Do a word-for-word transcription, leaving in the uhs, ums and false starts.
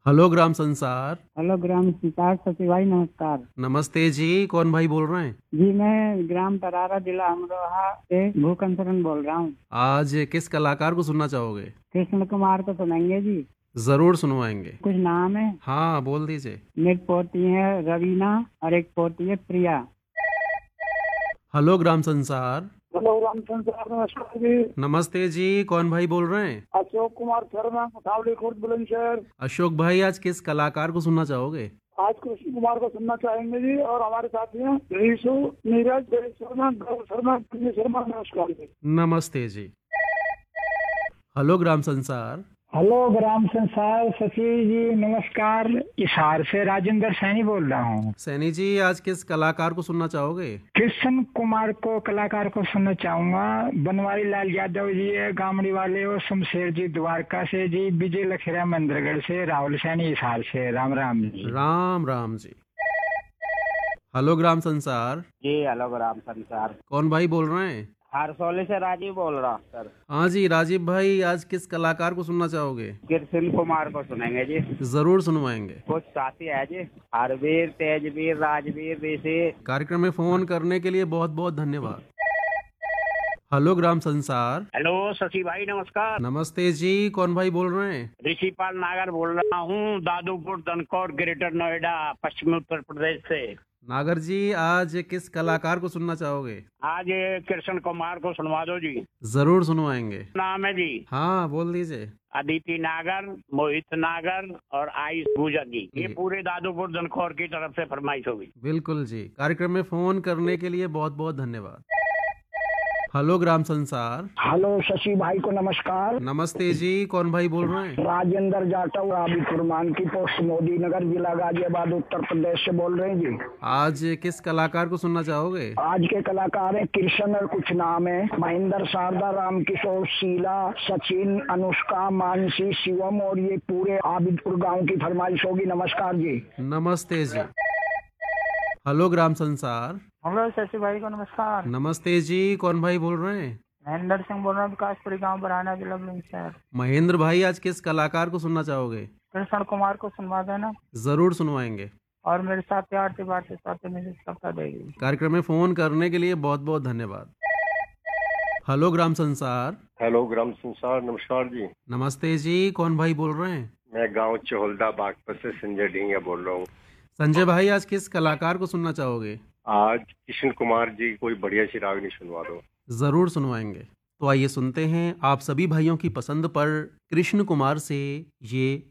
Hello ग्राम संसार। Hello ग्राम सितार सची भाई, नमस्कार। नमस्ते जी, कौन भाई बोल रहे हैं? जी मैं ग्राम तरारा, जिला अमरोहा से भूखन शरण बोल रहा हूँ। आज किस कलाकार को सुनना चाहोगे? कृष्ण कुमार को सुनाएंगे जी। जरूर सुनवाएंगे। कुछ नाम है। हाँ, बोल दीजिए। मेरी पोती है रवीना और एक पोती है प्रिया। हेलो ग्राम संसार। हेलो राम संसार, नमस्कार जी। नमस्ते जी, कौन भाई बोल रहे हैं? अशोक कुमार शर्मा, मसावली खुर्द, बुलंदशहर। अशोक भाई, आज किस कलाकार को सुनना चाहोगे? आज कृष्ण कुमार को सुनना चाहेंगे जी, और हमारे साथी हैं ऋषु, नीरज, देव शर्मा, गौरव शर्मा, पुण्य शर्मा। नमस्कार जी। नमस्ते जी। हेलो ग्राम संसार। हेलो ग्राम संसार सची जी, नमस्कार। इसार से राजेंद्र सैनी बोल रहा हूँ। सैनी जी, आज किस कलाकार को सुनना चाहोगे? कृष्ण कुमार को कलाकार को सुनना चाहूंगा। बनवारी लाल यादव जी है, गामड़ी वाले हो, शमशेर जी द्वारका से जी, विजय लखेरा मंदरगढ़ से, राहुल सैनी इसार से। राम राम जी। राम राम जी। हेलो ग्राम संसार। जी हेलो ग्राम संसार। कौन भाई बोल रहे हैं? हरसोली से राजीव बोल रहा हूँ सर। हाँ जी राजीव भाई, आज किस कलाकार को सुनना चाहोगे? कृष्ण कुमार को सुनेंगे जी। जरूर सुनवाएंगे। कुछ साथी है जी, हरवीर, तेजवीर, राजवीर, ऋषि। कार्यक्रम में फोन करने के लिए बहुत बहुत धन्यवाद। हेलो ग्राम संसार। हेलो शशि भाई, नमस्कार। नमस्ते जी, कौन भाई बोल रहे हैं? ऋषिपाल नागर बोल रहा हूँ, दादूपुर, दनकौर, ग्रेटर नोएडा, पश्चिमी उत्तर प्रदेश से। नागर जी, आज किस कलाकार को सुनना चाहोगे? आज कृष्ण कुमार को सुनवा दो जी। जरूर सुनवाएंगे। नाम है जी? हाँ, बोल दीजिए। अदिति नागर, मोहित नागर और आयुष गुजर जी। ये पूरे दादूपुर दनकौर की तरफ से फरमाइश होगी। बिल्कुल जी। कार्यक्रम में फोन करने के लिए बहुत बहुत धन्यवाद। हेलो ग्राम संसार। हेलो शशि भाई को नमस्कार। नमस्ते जी, कौन भाई बोल रहे हैं? राजेंद्र जाटव, आबिदपुर मानकी पोस्ट, मोदी नगर, जिला गाजियाबाद, उत्तर प्रदेश से बोल रहे हैं जी। आज किस कलाकार को सुनना चाहोगे? आज के कलाकार हैं कृष्ण और कुछ नाम है, महेंद्र, शारदा, रामकिशोर, शीला, सचिन, अनुष्का, मानसी, शिवम, और ये पूरे आबिदपुर गांव की फरमाइश होगी। नमस्कार जी। नमस्ते जी। हेलो ग्राम संसार। हेलो शशि भाई को नमस्कार। नमस्ते जी, कौन भाई बोल रहे हैं? महेंद्र सिंह बोल रहा हूँ, विकासपुरी गाँव बराना, जिला बुलंदशहर। महेंद्र भाई, आज किस कलाकार को सुनना चाहोगे? कृष्ण कुमार को सुनवा देना। जरूर सुनवाएंगे। और मेरे साथ प्यार से बात से मुझे सबका देगी। कार्यक्रम में फोन करने के लिए बहुत बहुत धन्यवाद। हेलो ग्राम संसार। हेलो ग्राम संसार, नमस्कार जी। नमस्ते जी, कौन भाई बोल रहे हैं? मैं गांव चोहलदा बागपत से संजय ढींगिया बोल रहा हूँ। संजय भाई, आज किस कलाकार को सुनना चाहोगे? आज कृष्ण कुमार जी कोई बढ़िया सी रागनी सुनवा दो। जरूर सुनवाएंगे। तो आइए सुनते हैं आप सभी भाइयों की पसंद पर कृष्ण कुमार से ये